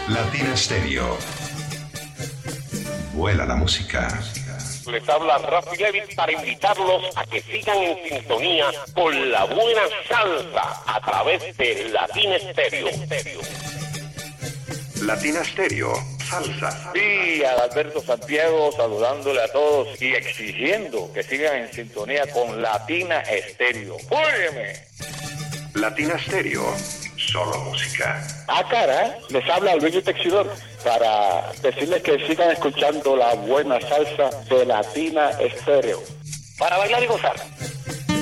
Latina Stereo. Vuela la música. Les habla Rafi Levy para invitarlos a que sigan en sintonía con la buena salsa a través de Latina Stereo. Latina Stereo. Salsa. Sí, Adalberto Santiago saludándole a todos y exigiendo que sigan en sintonía con Latina Stereo. ¡Óyeme! Latina Stereo. Solo música. Cara, les habla Luigi Texidor para decirles que sigan escuchando la buena salsa de Latina Stereo. Para bailar y gozar.